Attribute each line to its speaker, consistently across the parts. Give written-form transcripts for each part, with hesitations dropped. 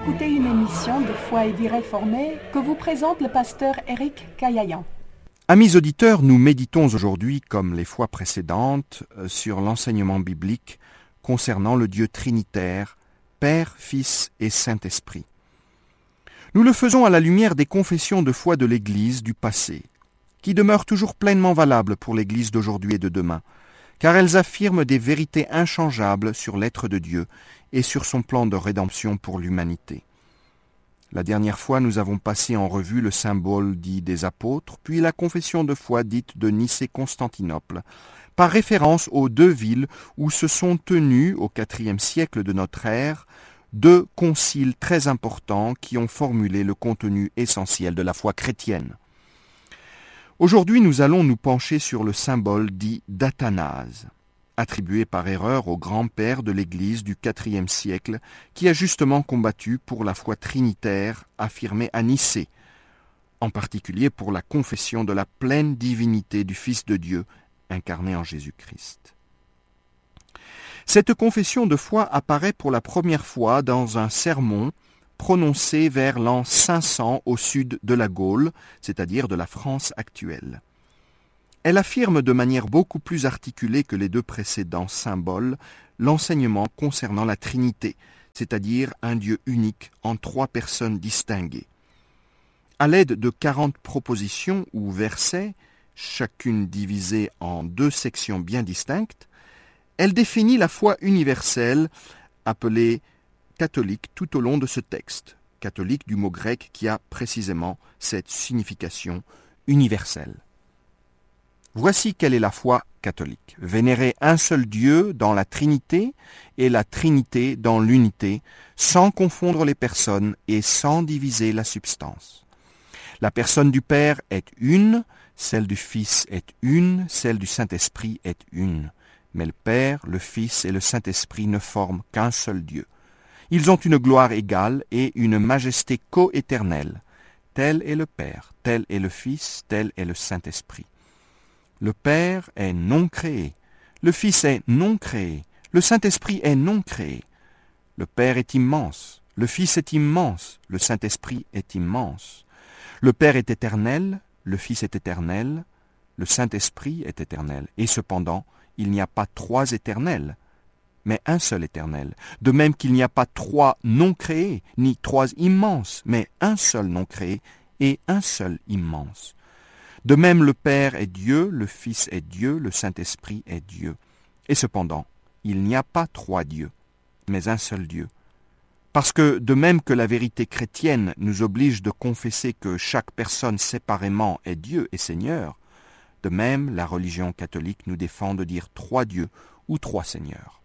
Speaker 1: écouter une émission de Foi et Vie Réformée que vous présente le pasteur Éric Caillayan.
Speaker 2: Amis auditeurs, nous méditons aujourd'hui, comme les fois précédentes, sur l'enseignement biblique concernant le Dieu trinitaire, Père, Fils et Saint-Esprit. Nous le faisons à la lumière des confessions de foi de l'Église du passé, qui demeurent toujours pleinement valables pour l'Église d'aujourd'hui et de demain, car elles affirment des vérités inchangeables sur l'être de Dieu et sur son plan de rédemption pour l'humanité. La dernière fois, nous avons passé en revue le symbole dit des apôtres, puis la confession de foi dite de Nicée-Constantinople, par référence aux deux villes où se sont tenus, au IVe siècle de notre ère, deux conciles très importants qui ont formulé le contenu essentiel de la foi chrétienne. Aujourd'hui, nous allons nous pencher sur le symbole dit d'Athanase, attribué par erreur au grand-père de l'Église du IVe siècle, qui a justement combattu pour la foi trinitaire affirmée à Nicée, en particulier pour la confession de la pleine divinité du Fils de Dieu, incarné en Jésus-Christ. Cette confession de foi apparaît pour la première fois dans un sermon prononcé vers l'an 500 au sud de la Gaule, c'est-à-dire de la France actuelle. Elle affirme de manière beaucoup plus articulée que les deux précédents symboles l'enseignement concernant la Trinité, c'est-à-dire un Dieu unique en trois personnes distinguées. À l'aide de 40 propositions ou versets, chacune divisée en deux sections bien distinctes, elle définit la foi universelle, appelée catholique tout au long de ce texte, catholique du mot grec qui a précisément cette signification universelle. Voici quelle est la foi catholique. Vénérer un seul Dieu dans la Trinité et la Trinité dans l'unité, sans confondre les personnes et sans diviser la substance. La personne du Père est une, celle du Fils est une, celle du Saint-Esprit est une. Mais le Père, le Fils et le Saint-Esprit ne forment qu'un seul Dieu. Ils ont une gloire égale et une majesté coéternelle. Tel est le Père, tel est le Fils, tel est le Saint-Esprit. Le Père est non créé, le Fils est non créé, le Saint-Esprit est non créé. Le Père est immense, le Fils est immense, le Saint-Esprit est immense. Le Père est éternel, le Fils est éternel, le Saint-Esprit est éternel. Et cependant, il n'y a pas trois éternels, mais un seul éternel. De même qu'il n'y a pas trois non créés, ni trois immenses, mais un seul non créé et un seul immense. De même le Père est Dieu, le Fils est Dieu, le Saint-Esprit est Dieu. Et cependant, il n'y a pas trois dieux, mais un seul Dieu. Parce que, de même que la vérité chrétienne nous oblige de confesser que chaque personne séparément est Dieu et Seigneur, de même la religion catholique nous défend de dire trois dieux ou trois seigneurs.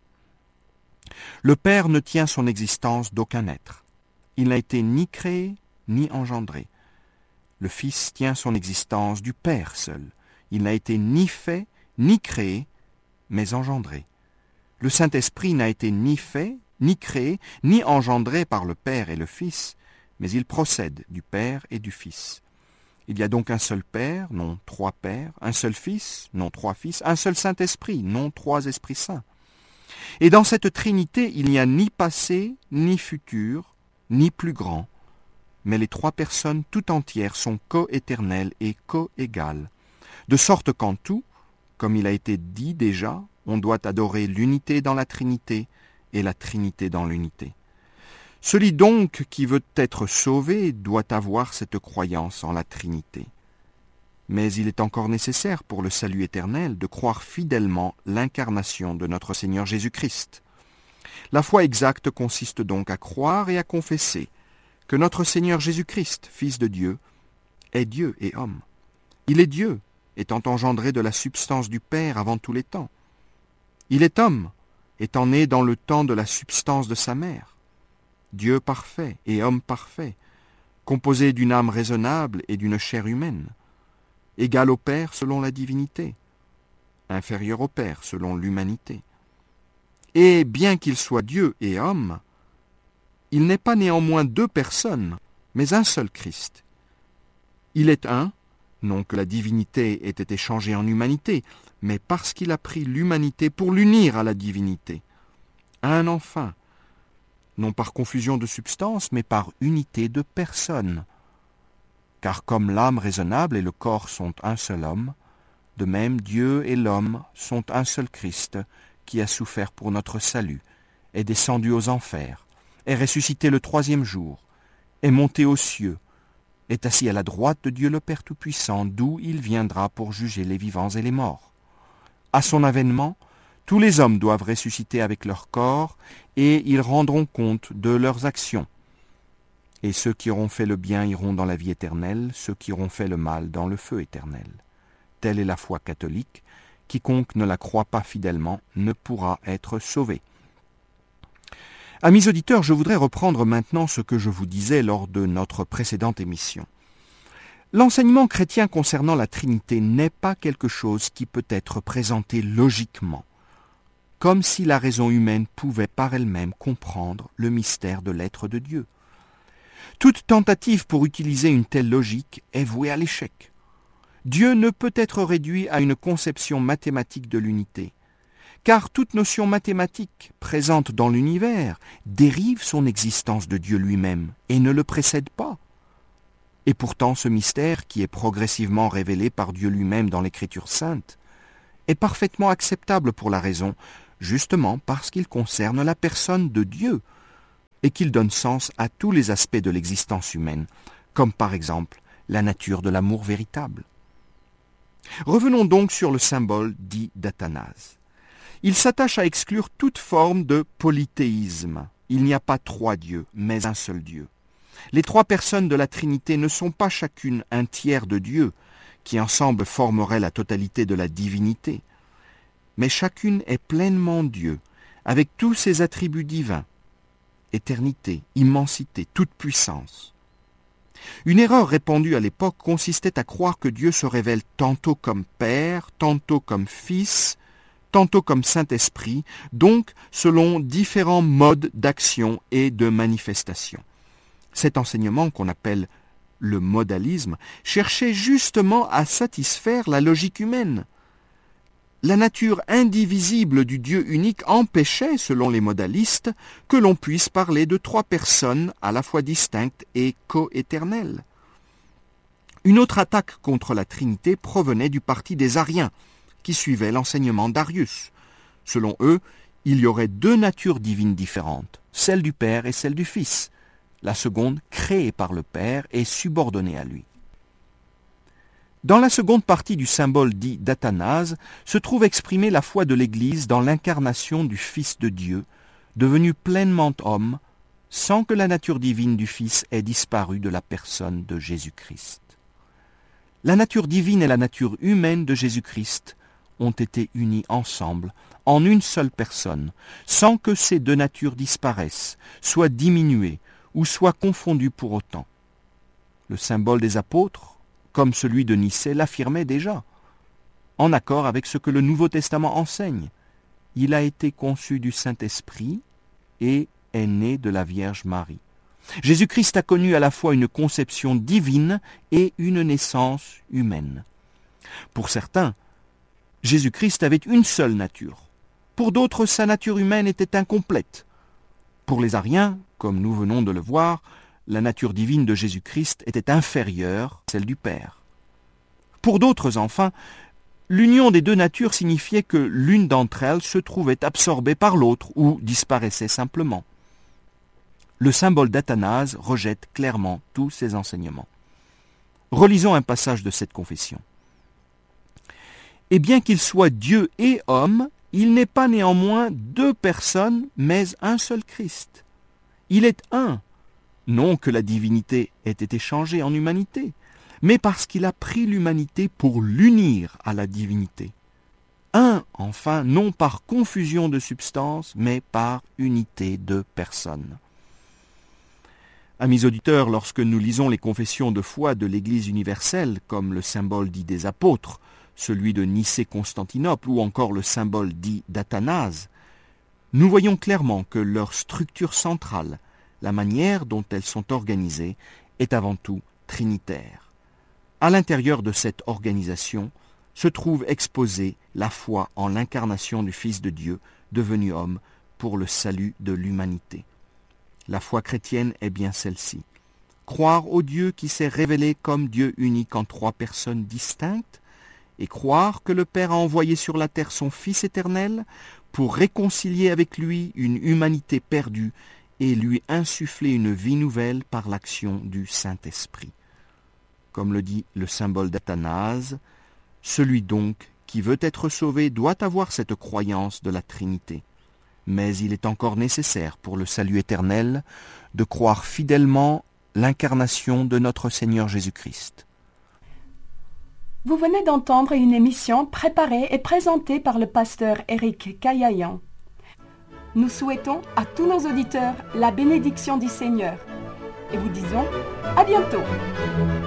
Speaker 2: Le Père ne tient son existence d'aucun être. Il n'a été ni créé, ni engendré. Le Fils tient son existence du Père seul. Il n'a été ni fait, ni créé, mais engendré. Le Saint-Esprit n'a été ni fait, ni créé, ni engendré par le Père et le Fils, mais il procède du Père et du Fils. Il y a donc un seul Père, non trois Pères, un seul Fils, non trois Fils, un seul Saint-Esprit, non trois Esprits Saints. Et dans cette Trinité, il n'y a ni passé, ni futur, ni plus grand, mais les trois personnes tout entières sont coéternelles et coégales, de sorte qu'en tout, comme il a été dit déjà, on doit adorer l'unité dans la Trinité et la Trinité dans l'unité. Celui donc qui veut être sauvé doit avoir cette croyance en la Trinité. Mais il est encore nécessaire pour le salut éternel de croire fidèlement l'incarnation de notre Seigneur Jésus-Christ. La foi exacte consiste donc à croire et à confesser que notre Seigneur Jésus-Christ, Fils de Dieu, est Dieu et homme. Il est Dieu, étant engendré de la substance du Père avant tous les temps. Il est homme, étant né dans le temps de la substance de sa mère. Dieu parfait et homme parfait, composé d'une âme raisonnable et d'une chair humaine, égal au Père selon la divinité, inférieur au Père selon l'humanité. Et bien qu'il soit Dieu et homme, il n'est pas néanmoins deux personnes, mais un seul Christ. Il est un, non que la divinité ait été changée en humanité, mais parce qu'il a pris l'humanité pour l'unir à la divinité. Un enfin, non par confusion de substance, mais par unité de personne. Car comme l'âme raisonnable et le corps sont un seul homme, de même Dieu et l'homme sont un seul Christ, qui a souffert pour notre salut, est descendu aux enfers, est ressuscité le 3e jour, est monté aux cieux, est assis à la droite de Dieu le Père Tout-Puissant, d'où il viendra pour juger les vivants et les morts. À son avènement, tous les hommes doivent ressusciter avec leur corps, et ils rendront compte de leurs actions. Et ceux qui auront fait le bien iront dans la vie éternelle, ceux qui auront fait le mal dans le feu éternel. Telle est la foi catholique. Quiconque ne la croit pas fidèlement ne pourra être sauvé. Amis auditeurs, je voudrais reprendre maintenant ce que je vous disais lors de notre précédente émission. L'enseignement chrétien concernant la Trinité n'est pas quelque chose qui peut être présenté logiquement, comme si la raison humaine pouvait par elle-même comprendre le mystère de l'être de Dieu. Toute tentative pour utiliser une telle logique est vouée à l'échec. Dieu ne peut être réduit à une conception mathématique de l'unité, car toute notion mathématique présente dans l'univers dérive son existence de Dieu lui-même et ne le précède pas. Et pourtant ce mystère, qui est progressivement révélé par Dieu lui-même dans l'Écriture sainte, est parfaitement acceptable pour la raison, justement parce qu'il concerne la personne de Dieu, et qu'il donne sens à tous les aspects de l'existence humaine, comme par exemple la nature de l'amour véritable. Revenons donc sur le symbole dit d'Athanase. Il s'attache à exclure toute forme de polythéisme. Il n'y a pas 3 dieux, mais un seul Dieu. Les 3 personnes de la Trinité ne sont pas chacune un tiers de Dieu, qui ensemble formerait la totalité de la divinité, mais chacune est pleinement Dieu, avec tous ses attributs divins, éternité, immensité, toute puissance. Une erreur répandue à l'époque consistait à croire que Dieu se révèle tantôt comme Père, tantôt comme Fils, tantôt comme Saint-Esprit, donc selon différents modes d'action et de manifestation. Cet enseignement, qu'on appelle le modalisme, cherchait justement à satisfaire la logique humaine. La nature indivisible du Dieu unique empêchait, selon les modalistes, que l'on puisse parler de 3 personnes à la fois distinctes et coéternelles. Une autre attaque contre la Trinité provenait du parti des Ariens, qui suivaient l'enseignement d'Arius. Selon eux, il y aurait 2 natures divines différentes, celle du Père et celle du Fils, la seconde créée par le Père et subordonnée à lui. Dans la seconde partie du symbole dit d'Athanase se trouve exprimée la foi de l'Église dans l'incarnation du Fils de Dieu, devenu pleinement homme, sans que la nature divine du Fils ait disparu de la personne de Jésus-Christ. La nature divine et la nature humaine de Jésus-Christ ont été unies ensemble, en une seule personne, sans que ces 2 natures disparaissent, soient diminuées ou soient confondues pour autant. Le symbole des apôtres, comme celui de Nicée, l'affirmait déjà, en accord avec ce que le Nouveau Testament enseigne. Il a été conçu du Saint-Esprit et est né de la Vierge Marie. Jésus-Christ a connu à la fois une conception divine et une naissance humaine. Pour certains, Jésus-Christ avait une seule nature. Pour d'autres, sa nature humaine était incomplète. Pour les Ariens, comme nous venons de le voir, la nature divine de Jésus-Christ était inférieure à celle du Père. Pour d'autres, enfin, l'union des 2 natures signifiait que l'une d'entre elles se trouvait absorbée par l'autre ou disparaissait simplement. Le symbole d'Athanase rejette clairement tous ces enseignements. Relisons un passage de cette confession. « Et bien qu'il soit Dieu et homme, il n'est pas néanmoins 2 personnes, mais un seul Christ. Il est un, non que la divinité ait été changée en humanité, mais parce qu'il a pris l'humanité pour l'unir à la divinité. Un, enfin, non par confusion de substance, mais par unité de personnes. » Amis auditeurs, lorsque nous lisons les confessions de foi de l'Église universelle, comme le symbole dit des apôtres, celui de Nicée-Constantinople ou encore le symbole dit d'Athanase, nous voyons clairement que leur structure centrale, la manière dont elles sont organisées, est avant tout trinitaire. À l'intérieur de cette organisation se trouve exposée la foi en l'incarnation du Fils de Dieu, devenu homme, pour le salut de l'humanité. La foi chrétienne est bien celle-ci. Croire au Dieu qui s'est révélé comme Dieu unique en 3 personnes distinctes, et croire que le Père a envoyé sur la terre son Fils éternel pour réconcilier avec lui une humanité perdue et lui insuffler une vie nouvelle par l'action du Saint-Esprit. Comme le dit le symbole d'Athanase, celui donc qui veut être sauvé doit avoir cette croyance de la Trinité. Mais il est encore nécessaire pour le salut éternel de croire fidèlement l'incarnation de notre Seigneur Jésus-Christ.
Speaker 1: Vous venez d'entendre une émission préparée et présentée par le pasteur Éric Caillayan. Nous souhaitons à tous nos auditeurs la bénédiction du Seigneur et vous disons à bientôt.